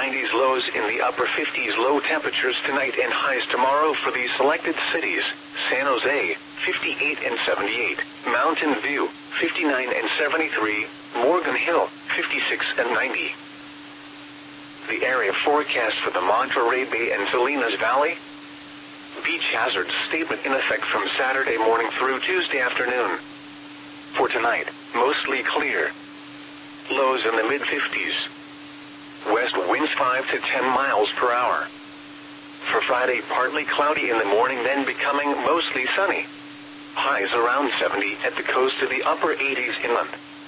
90s, lows in the upper 50s, low temperatures tonight and highs tomorrow for these selected cities: San Jose, 58 and 78, Mountain View, 59 and 73, Morgan Hill, 56 and 90. The area forecast for the Monterey Bay and Salinas Valley. Beach hazard statement in effect from Saturday morning through Tuesday afternoon. For tonight, mostly clear. Lows in the mid-50s. West winds 5 to 10 miles per hour. For Friday, partly cloudy in the morning, then becoming mostly sunny. Highs around 70 at the coast to the upper 80s inland.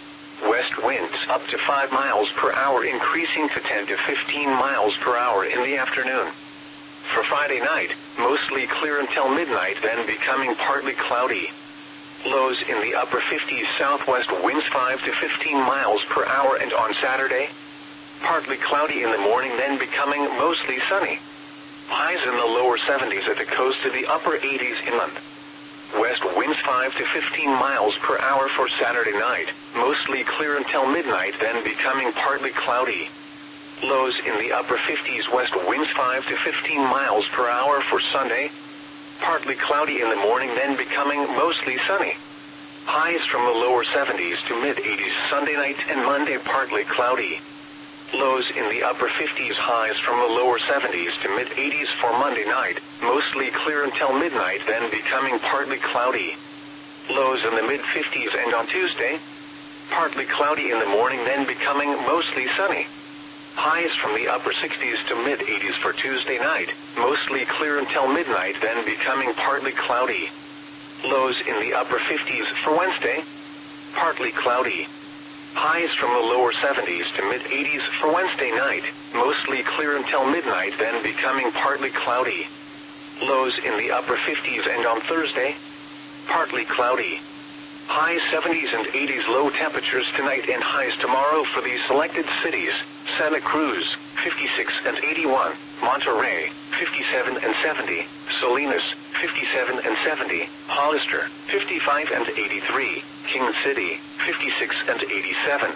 West winds up to 5 miles per hour, increasing to 10 to 15 miles per hour in the afternoon. For Friday night, mostly clear until midnight, then becoming partly cloudy. Lows in the upper 50s, southwest winds 5 to 15 miles per hour, and on Saturday, partly cloudy in the morning, then becoming mostly sunny. Highs in the lower 70s at the coast to the upper 80s inland. West winds 5 to 15 miles per hour for Saturday night, mostly clear until midnight, then becoming partly cloudy. Lows in the upper 50s, west winds 5 to 15 miles per hour for Sunday. Partly cloudy in the morning, then becoming mostly sunny. Highs from the lower 70s to mid-80s Sunday night and Monday, partly cloudy. Lows in the upper 50s, highs from the lower 70s to mid-80s for Monday night, mostly clear until midnight, then becoming partly cloudy. Lows in the mid-50s, and on Tuesday, partly cloudy in the morning, then becoming mostly sunny. Highs from the upper 60s to mid-80s for Tuesday night, mostly clear until midnight, then becoming partly cloudy. Lows in the upper 50s for Wednesday, partly cloudy. Highs from the lower 70s to mid-80s for Wednesday night, mostly clear until midnight, then becoming partly cloudy. Lows in the upper 50s, and on Thursday, partly cloudy. Highs 70s and 80s, low temperatures tonight and highs tomorrow for these selected cities: Santa Cruz, 56 and 81, Monterey, 57 and 70, Salinas, 57 and 70, Hollister, 55 and 83, King City, 56 and 87.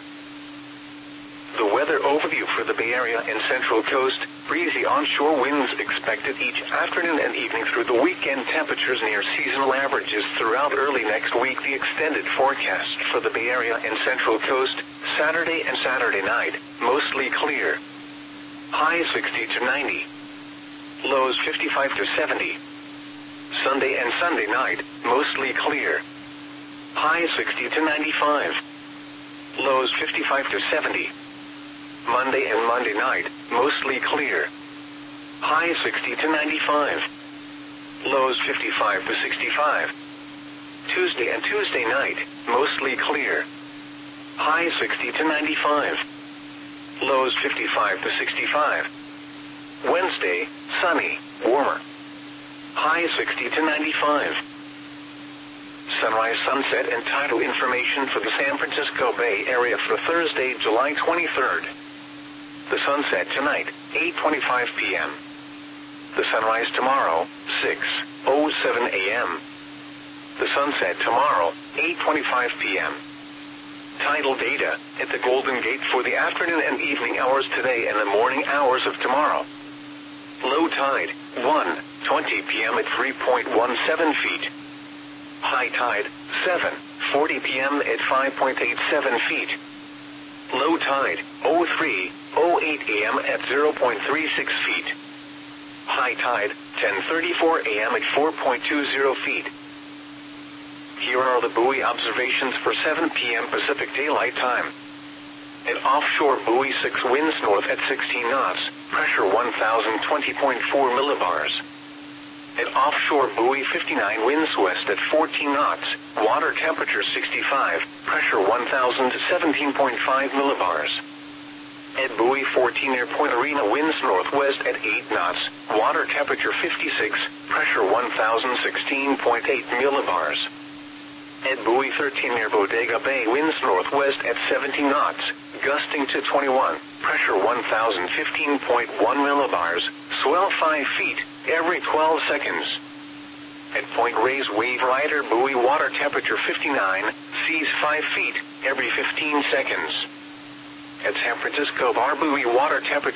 The weather overview for the Bay Area and Central Coast: breezy onshore winds expected each afternoon and evening through the weekend. Temperatures near seasonal averages throughout early next week. The extended forecast for the Bay Area and Central Coast: Saturday and Saturday night, mostly clear. Highs 60 to 90. Lows 55 to 70. Sunday and Sunday night, mostly clear. Highs 60 to 95. Lows 55 to 70. Monday and Monday night, mostly clear. Highs 60 to 95. Lows 55 to 65. Tuesday and Tuesday night, mostly clear. Highs 60 to 95. Lows 55 to 65. Wednesday, sunny, warmer. Highs 60 to 95. Sunrise, sunset, and tidal information for the San Francisco Bay Area for Thursday, July 23rd. The sunset tonight, 8:25 p.m. The sunrise tomorrow, 6:07 a.m. The sunset tomorrow, 8:25 p.m. Tidal data at the Golden Gate for the afternoon and evening hours today and the morning hours of tomorrow. Low tide, 1:20 p.m. at 3.17 feet. High tide, 7:40 p.m. at 5.87 feet. Low tide, 03:08 a.m. at 0.36 feet. High tide, 10:34 a.m. at 4.20 feet. Here are the buoy observations for 7 p.m. Pacific Daylight Time. At offshore buoy 6, winds north at 16 knots, pressure 1020.4 millibars. At offshore buoy 59, winds west at 14 knots, water temperature 65, pressure 1017.5 millibars. At buoy 14 near Point Arena, winds northwest at 8 knots, water temperature 56, pressure 1016.8 millibars. At buoy 13 near Bodega Bay, winds northwest at 17 knots, gusting to 21, pressure 1015.1 millibars, swell 5 feet every 12 seconds. At Point Reyes Wave Rider buoy, water temperature 59, seas 5 feet every 15 seconds. At San Francisco Bar buoy, water temperature